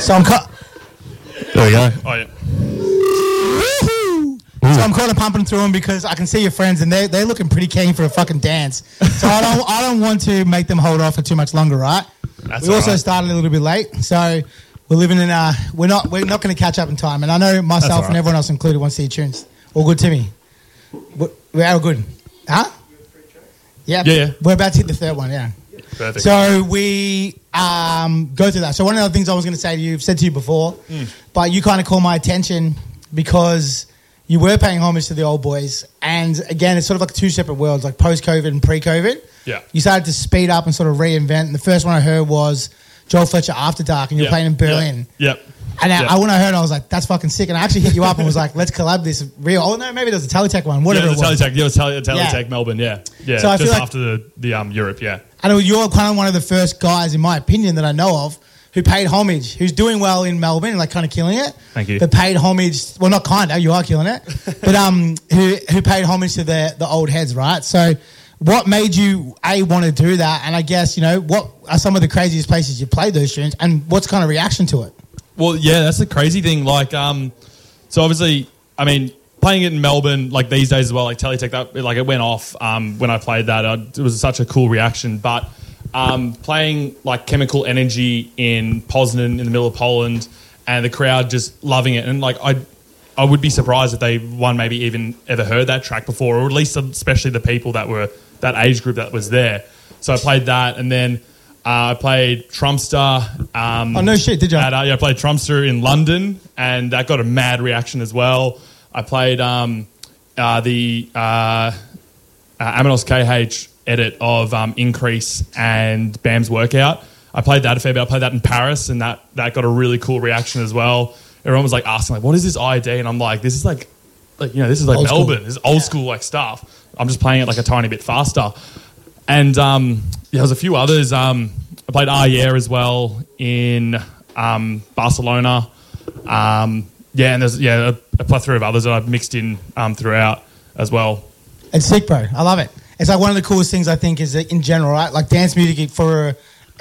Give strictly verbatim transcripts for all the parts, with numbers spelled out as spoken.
So I'm cut. There we go. Oh, yeah. So I'm kind of pumping through them because I can see your friends and they're, they're looking pretty keen for a fucking dance. So I don't I don't want to make them hold off for too much longer, right? That's we also right. started a little bit late, so we're living in a we're not we're not going to catch up in time. And I know myself right. and everyone else included wants to see your tunes. All good, Timmy. We're all good, huh? Yeah, yeah, yeah. We're about to hit the third one, yeah. Perfect. So we um, go through that. So one of the things I was going to say to you, I've said to you before, mm. but you kind of caught my attention because you were paying homage to the old boys. And again, it's sort of like two separate worlds, like post-COVID and pre-COVID. Yeah. You started to speed up and sort of reinvent. And the first one I heard was Joel Fletcher After Dark, and you were yep. playing in Berlin. Yep. yep. And I, yep. I, when I heard it, I was like, that's fucking sick. And I actually hit you up and was like, let's collab this real. Oh, no, maybe it was a Teletech one, whatever yeah, it was. Teletech, yeah, it was Tele- Teletech yeah. Melbourne, yeah. Yeah, so I just feel like, after the, the um, Europe, yeah. I know you're kind of one of the first guys, in my opinion, that I know of who paid homage, who's doing well in Melbourne and like kind of killing it. Thank you. But paid homage, well, not kind of, you are killing it. but um, who who paid homage to the the old heads, right? So what made you, A, want to do that? And I guess, you know, what are some of the craziest places you played those tunes and what's kind of reaction to it? Well, yeah, that's the crazy thing. Like, um, so obviously, I mean, playing it in Melbourne, like these days as well, like Teletech, that, like it went off um, when I played that. Uh, it was such a cool reaction. But um, playing like Chemical Energy in Poznan in the middle of Poland and the crowd just loving it. And like, I I would be surprised if they, one, maybe even ever heard that track before, or at least especially the people that were, that age group that was there. So I played that, and then uh, I played Trumpster. Um, oh, no shit, did you? At, uh, yeah, I played Trumpster in London, and that got a mad reaction as well. I played um, uh, the uh, uh, Aminos K H edit of um, Increase and Bam's Workout. I played that a fair bit. I played that in Paris, and that, that got a really cool reaction as well. Everyone was like asking, like, what is this I D? And I'm like, this is like, like you know, this is like old Melbourne. School. This is old yeah. school like stuff. I'm just playing it like a tiny bit faster. And um, yeah, there was a few others. Um, I played Ah Yeah as well in um, Barcelona. Um, yeah, and there's yeah a, a plethora of others that I've mixed in um, throughout as well. It's sick, bro. I love it. It's like one of the coolest things I think is that in general, right? Like dance music forever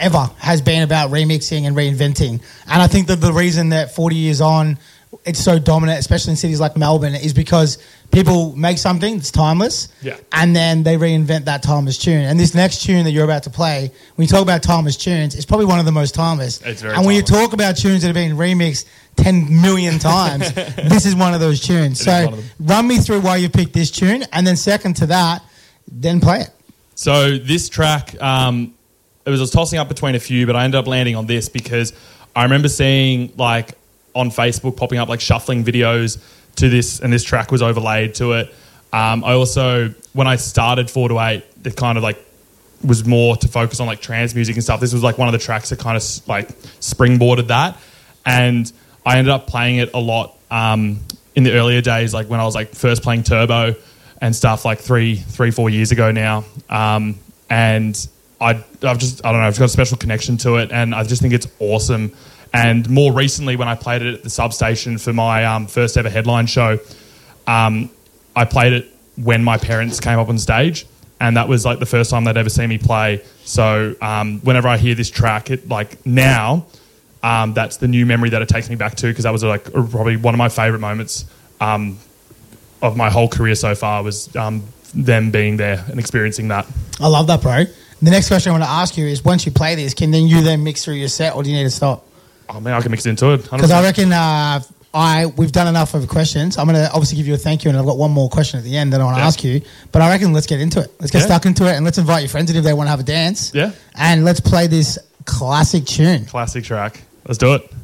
has been about remixing and reinventing. And I think that the reason that forty years on, it's so dominant, especially in cities like Melbourne, is because people make something that's timeless, yeah. and then they reinvent that timeless tune. And this next tune that you're about to play, when you talk about timeless tunes, it's probably one of the most timeless. It's very and when timeless. you talk about tunes that have been remixed ten million times, this is one of those tunes. It so run me through why you picked this tune, and then second to that, then play it. So this track, um, it was, I was tossing up between a few, but I ended up landing on this because I remember seeing like on Facebook popping up like shuffling videos to this, and this track was overlaid to it. Um, I also, when I started four to eight, it kind of like was more to focus on like trance music and stuff. This was like one of the tracks that kind of like springboarded that, and I ended up playing it a lot um, in the earlier days, like when I was like first playing Turbo and stuff, like three, three, four years ago now. Um, and I, I've just, I don't know, I've got a special connection to it, and I just think it's awesome. And more recently, when I played it at the Substation for my um, first ever headline show, um, I played it when my parents came up on stage, and that was like the first time they'd ever seen me play. So um, whenever I hear this track, it like now, um, that's the new memory that it takes me back to, because that was like probably one of my favourite moments um, of my whole career so far, was um, them being there and experiencing that. I love that, bro. The next question I want to ask you is, once you play this, can then you then mix through your set, or do you need to stop? Oh man, I can mix it into it. Because I reckon uh, I we've done enough of questions. I'm going to obviously give you a thank you, and I've got one more question at the end that I want to yeah. ask you. But I reckon let's get into it. Let's get yeah. stuck into it, and let's invite your friends in if they want to have a dance. Yeah. And let's play this classic tune. Classic track. Let's do it.